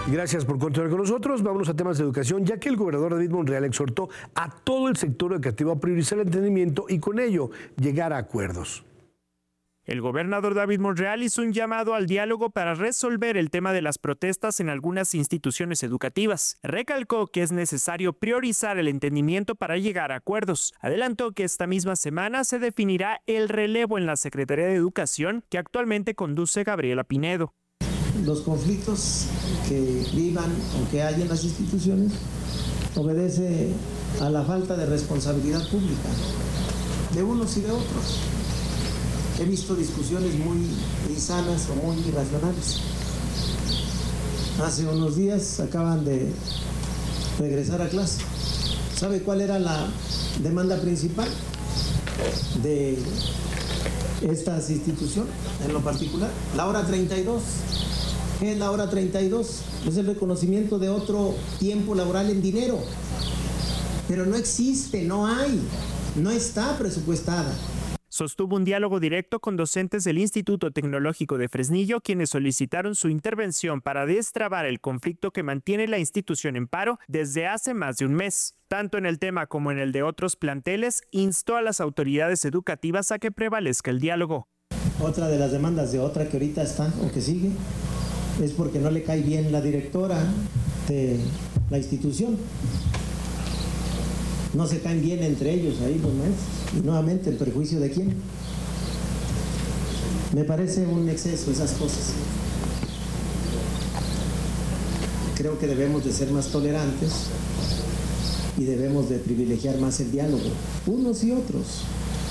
Gracias por continuar con nosotros. Vámonos a temas de educación, ya que el gobernador David Monreal exhortó a todo el sector educativo a priorizar el entendimiento y con ello llegar a acuerdos. El gobernador David Monreal hizo un llamado al diálogo para resolver el tema de las protestas en algunas instituciones educativas. Recalcó que es necesario priorizar el entendimiento para llegar a acuerdos. Adelantó que esta misma semana se definirá el relevo en la Secretaría de Educación que actualmente conduce Gabriela Pinedo. Los conflictos que vivan o que hay en las instituciones obedece a la falta de responsabilidad pública de unos y de otros. He visto discusiones muy insanas o muy irracionales. Hace unos días acaban de regresar a clase. ¿Sabe cuál era la demanda principal de estas instituciones en lo particular? La hora 32. ¿Qué es la hora 32? Es el reconocimiento de otro tiempo laboral en dinero. Pero no existe, no hay, no está presupuestada. Sostuvo un diálogo directo con docentes del Instituto Tecnológico de Fresnillo, quienes solicitaron su intervención para destrabar el conflicto que mantiene la institución en paro desde hace más de un mes. Tanto en el tema como en el de otros planteles, instó a las autoridades educativas a que prevalezca el diálogo. Otra de las demandas de otra que ahorita está o que sigue es porque no le cae bien la directora de la institución. No se caen bien entre ellos ahí los maestros. Y nuevamente, ¿el perjuicio de quién? Me parece un exceso esas cosas. Creo que debemos de ser más tolerantes y debemos de privilegiar más el diálogo, unos y otros.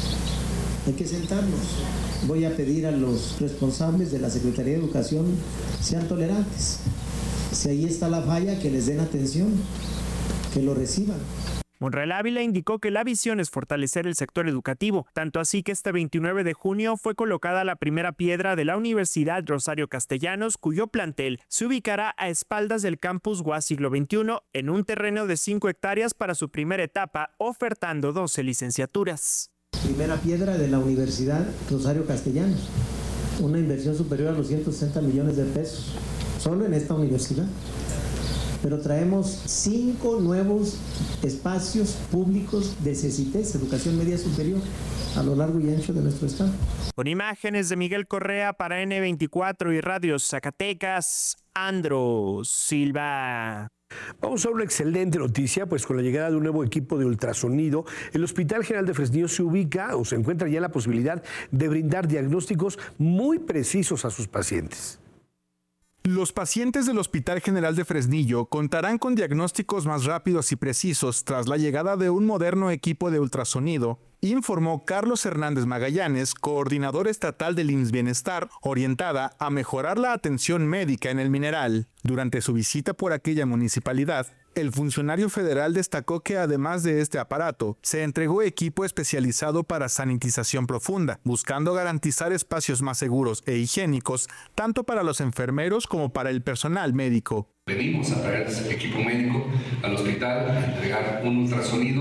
Hay que sentarnos. Voy a pedir a los responsables de la Secretaría de Educación sean tolerantes. Si ahí está la falla, que les den atención, que lo reciban. Monreal Ávila indicó que la visión es fortalecer el sector educativo, tanto así que este 29 de junio fue colocada la primera piedra de la Universidad Rosario Castellanos, cuyo plantel se ubicará a espaldas del campus UAS Siglo XXI en un terreno de 5 hectáreas para su primera etapa, ofertando 12 licenciaturas. Primera piedra de la Universidad Rosario Castellanos, una inversión superior a los 160 millones de pesos, solo en esta universidad. Pero traemos 5 nuevos espacios públicos de CECITES, Educación Media Superior, a lo largo y ancho de nuestro estado. Con imágenes de Miguel Correa para N24 y Radio Zacatecas, Andro Silva. Vamos a una excelente noticia, pues con la llegada de un nuevo equipo de ultrasonido, el Hospital General de Fresnillo se ubica o se encuentra ya la posibilidad de brindar diagnósticos muy precisos a sus pacientes. Los pacientes del Hospital General de Fresnillo contarán con diagnósticos más rápidos y precisos tras la llegada de un moderno equipo de ultrasonido, informó Carlos Hernández Magallanes, coordinador estatal del IMSS Bienestar, orientada a mejorar la atención médica en el Mineral. Durante su visita por aquella municipalidad, el funcionario federal destacó que además de este aparato, se entregó equipo especializado para sanitización profunda, buscando garantizar espacios más seguros e higiénicos, tanto para los enfermeros como para el personal médico. Venimos a traer equipo médico al hospital, a entregar un ultrasonido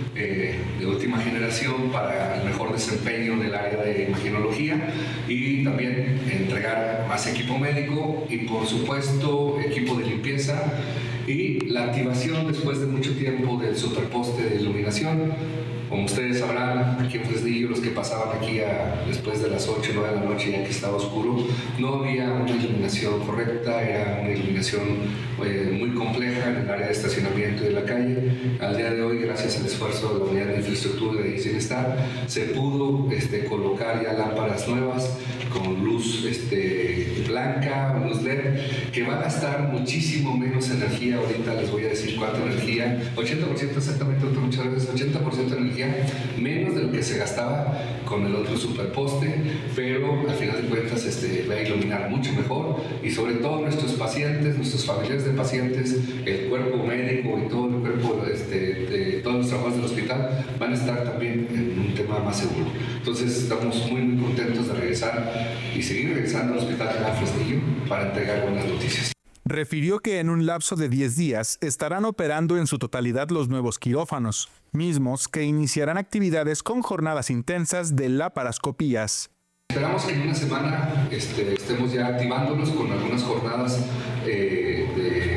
de última generación para el mejor desempeño del área de imagenología y también entregar más equipo médico y por supuesto equipo de limpieza y la activación después de mucho tiempo del superposte de iluminación. Como ustedes sabrán, aquí en Fresnillo, los que pasaban aquí después de las 8 o 9 de la noche, ya que estaba oscuro, no había una iluminación correcta, era una iluminación muy compleja en el área de estacionamiento de la calle. Al día de hoy, gracias al esfuerzo de la Unidad de Infraestructura de Bienestar, se pudo colocar ya lámparas nuevas con luz blanca, luz LED, que va a gastar muchísimo menos energía. Ahorita les voy a decir cuánta energía, 80% exactamente, muchas veces 80% de energía menos de lo que se gastaba con el otro superposte, pero al final de cuentas va a iluminar mucho mejor y sobre todo nuestros pacientes, nuestros familiares de pacientes, el cuerpo médico y todo el cuerpo de todos los trabajadores del hospital van a estar también en un tema más seguro. Entonces estamos muy muy contentos de regresar y seguir regresando al Hospital General Fresnillo para entregar buenas noticias. Refirió que en un lapso de 10 días estarán operando en su totalidad los nuevos quirófanos, mismos que iniciarán actividades con jornadas intensas de laparoscopías. Esperamos que en una semana estemos ya activándolos con algunas jornadas de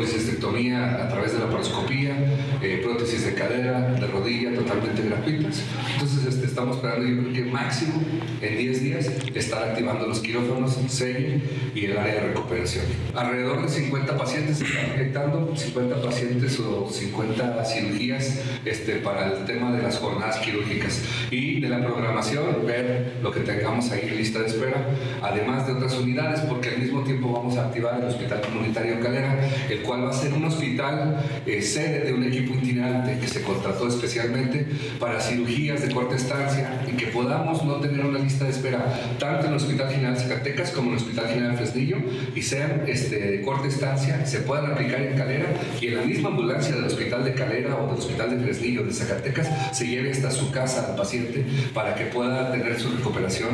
colecistectomía a través de la laparoscopía, prótesis de cadera, de rodilla, totalmente gratuitas. Entonces estamos esperando, yo creo que máximo en 10 días estar activando los quirófanos, serie y el área de recuperación. Alrededor de 50 pacientes se están proyectando, 50 pacientes o 50 cirugías para el tema de las jornadas quirúrgicas y de la programación, ver lo que tengamos ahí en lista de espera, además de otras unidades, porque al mismo tiempo vamos a activar el Hospital Comunitario Calera, el cual va a ser un hospital sede de un equipo itinerante que se contrató especialmente para cirugías de corta estancia y que podamos no tener una lista de espera tanto en el Hospital General de Zacatecas como en el Hospital General Fresnillo y sean de corta estancia, se puedan aplicar en Calera y en la misma ambulancia del Hospital de Calera o del Hospital de Fresnillo de Zacatecas se lleve hasta su casa al paciente para que pueda tener su recuperación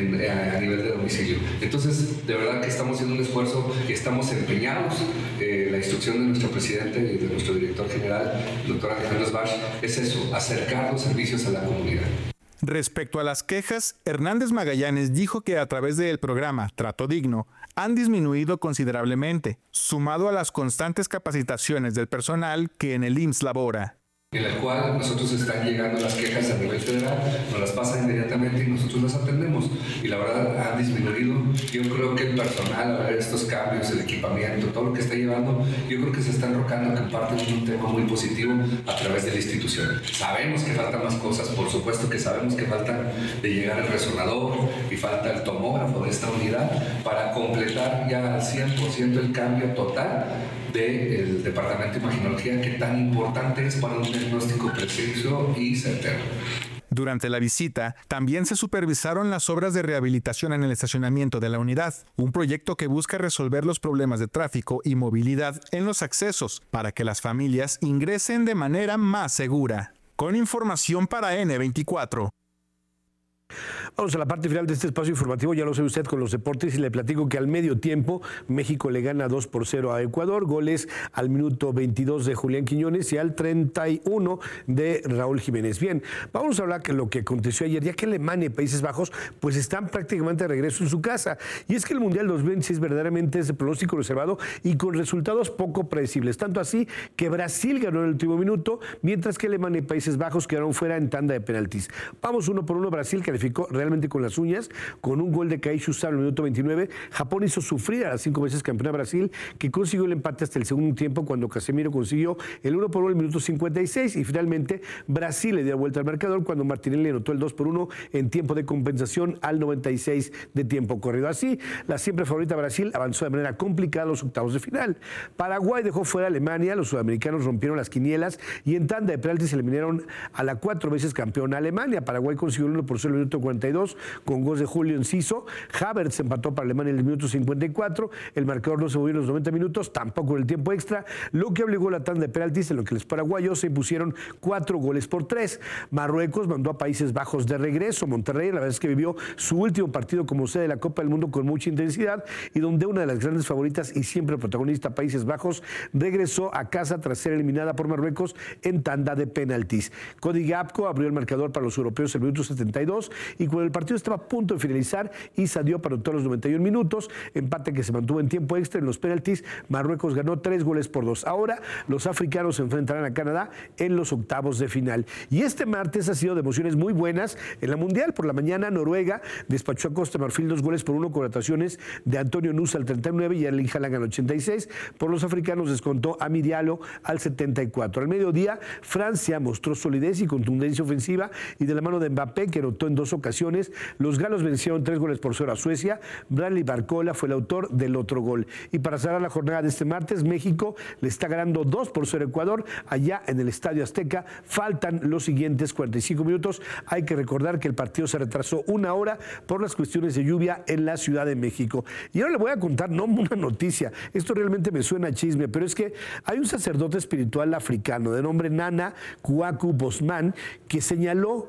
a nivel de domicilio. Entonces, de verdad que estamos haciendo un esfuerzo y estamos empeñados. La instrucción de nuestro presidente y de nuestro director general, el doctor Alejandro Sbach, es eso, acercar los servicios a la comunidad. Respecto a las quejas, Hernández Magallanes dijo que a través del programa Trato Digno han disminuido considerablemente, sumado a las constantes capacitaciones del personal que en el IMSS labora. En la cual nosotros están llegando las quejas a nivel federal, nos las pasan inmediatamente y nosotros las atendemos. Y la verdad han disminuido. Yo creo que el personal, a ver estos cambios, el equipamiento, todo lo que está llevando, yo creo que se está enrocando que en parte es un tema muy positivo a través de la institución. Sabemos que faltan más cosas, por supuesto que sabemos que falta de llegar el resonador y falta el tomógrafo de esta unidad para completar ya al 100% el cambio total del Departamento de Imagenología, que tan importante es para un diagnóstico preciso y certero. Durante la visita, también se supervisaron las obras de rehabilitación en el estacionamiento de la unidad, un proyecto que busca resolver los problemas de tráfico y movilidad en los accesos para que las familias ingresen de manera más segura. Con información para N24. Vamos a la parte final de este espacio informativo, ya lo sabe usted, con los deportes, y le platico que al medio tiempo México le gana 2-0 a Ecuador, goles al minuto 22 de Julián Quiñones y al 31 de Raúl Jiménez. Bien, vamos a hablar de lo que aconteció ayer, ya que Alemania y Países Bajos pues están prácticamente de regreso en su casa, y es que el Mundial 2026 verdaderamente es de pronóstico reservado y con resultados poco predecibles, tanto así que Brasil ganó en el último minuto, mientras que Alemania y Países Bajos quedaron fuera en tanda de penaltis. Vamos uno por uno. Brasil calificó realmente con las uñas, con un gol de Kaishu Sano en el minuto 29. Japón hizo sufrir a las 5 veces campeona Brasil, que consiguió el empate hasta el segundo tiempo cuando Casemiro consiguió el 1-1 en el minuto 56, y finalmente Brasil le dio vuelta al marcador cuando Martinelli anotó el 2-1 en tiempo de compensación al 96 de tiempo corrido. Así, la siempre favorita Brasil avanzó de manera complicada a los octavos de final. Paraguay dejó fuera a Alemania, los sudamericanos rompieron las quinielas y en tanda de penaltis eliminaron a la 4 veces campeona Alemania. Paraguay consiguió el 1-0 en el minuto 42 con goles de Julio Enciso. Havertz empató para Alemania en el minuto 54. El marcador no se movió en los 90 minutos, tampoco en el tiempo extra, lo que obligó a la tanda de penaltis, en lo que los paraguayos se impusieron 4-3. Marruecos mandó a Países Bajos de regreso. Monterrey, la verdad es que vivió su último partido como sede de la Copa del Mundo con mucha intensidad, y donde una de las grandes favoritas y siempre protagonista, Países Bajos, regresó a casa tras ser eliminada por Marruecos en tanda de penaltis. Cody Gakpo abrió el marcador para los europeos en el minuto 72, y cuando el partido estaba a punto de finalizar, Issa Diop anotó los 91 minutos, empate que se mantuvo en tiempo extra. En los penaltis, Marruecos ganó 3-2. Ahora los africanos se enfrentarán a Canadá en los octavos de final. Y este martes ha sido de emociones muy buenas en la Mundial. Por la mañana, Noruega despachó a Costa de Marfil 2-1 con anotaciones de Antonio Nusa al 39 y Erling Haaland al 86. Por los africanos descontó a Diallo al 74. Al mediodía, Francia mostró solidez y contundencia ofensiva, y de la mano de Mbappé, que anotó en 2 ocasiones, los galos vencieron 3-0 a Suecia. Bradley Barcola fue el autor del otro gol. Y para cerrar la jornada de este martes, México le está ganando 2-0 a Ecuador allá en el Estadio Azteca. Faltan los siguientes 45 minutos. Hay que recordar que el partido se retrasó 1 hora por las cuestiones de lluvia en la Ciudad de México. Y ahora le voy a contar, no una noticia, esto realmente me suena a chisme, pero es que hay un sacerdote espiritual africano de nombre Nana Kwaku Bosman que señaló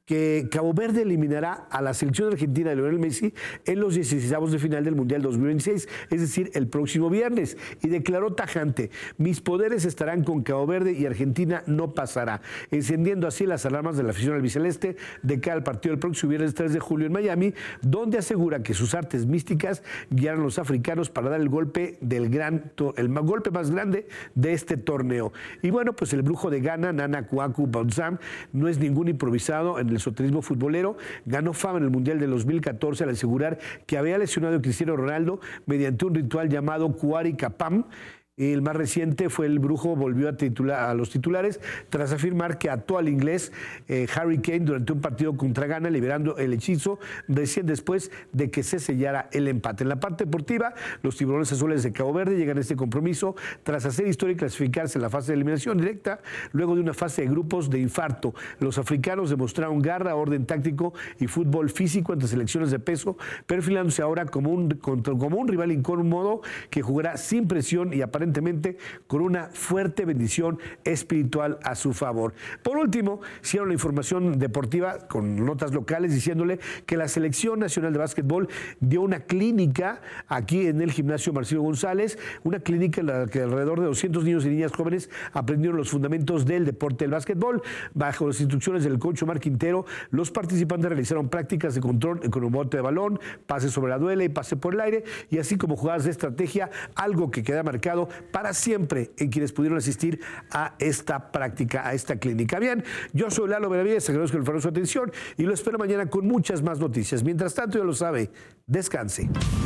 que Cabo Verde eliminará a la selección argentina de Lionel Messi en los 16avos de final del Mundial 2026, es decir, el próximo viernes, y declaró tajante: mis poderes estarán con Cabo Verde y Argentina no pasará, encendiendo así las alarmas de la afición albiceleste de cara al partido del próximo viernes 3 de julio en Miami, donde asegura que sus artes místicas guiaron a los africanos para dar el golpe golpe más grande de este torneo. Y bueno, pues el brujo de Ghana, Nana Kouakou Bounsam, no es ningún improvisado en el esoterismo futbolero. Ganó fama en el Mundial de 2014 al asegurar que había lesionado a Cristiano mediante un ritual llamado Kuari Kapam. El más reciente fue el brujo volvió a los titulares tras afirmar que ató al inglés Harry Kane durante un partido contra Ghana, liberando el hechizo recién después de que se sellara el empate. En la parte deportiva, los tiburones azules de Cabo Verde llegan a este compromiso tras hacer historia y clasificarse en la fase de eliminación directa luego de una fase de grupos de infarto. Los africanos demostraron garra, orden táctico y fútbol físico ante selecciones de peso, perfilándose ahora como un rival incómodo que jugará sin presión y aparentemente con una fuerte bendición espiritual a su favor. Por último, hicieron la información deportiva con notas locales diciéndole que la Selección Nacional de Básquetbol dio una clínica aquí en el gimnasio Marcelo González, una clínica en la que alrededor de 200 niños y niñas jóvenes aprendieron los fundamentos del deporte del básquetbol. Bajo las instrucciones del coach Omar Quintero, los participantes realizaron prácticas de control con un bote de balón, pase sobre la duela y pase por el aire, y así como jugadas de estrategia, algo que queda marcado para siempre en quienes pudieron asistir a esta práctica, a esta clínica. Bien, yo soy Lalo Benavides, agradezco el favor de su atención y lo espero mañana con muchas más noticias. Mientras tanto, ya lo sabe, descanse.